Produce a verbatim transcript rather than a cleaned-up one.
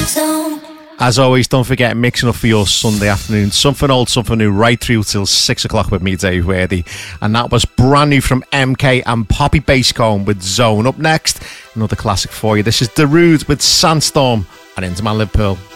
As always, don't forget mixing up for your Sunday afternoon. Something old, something new, right through till six o'clock with me, Dave Worthy. And that was brand new from M K and Poppy Basecomb with Zone. Up next, another classic for you. This is Darude with Sandstorm and Into Man Liverpool.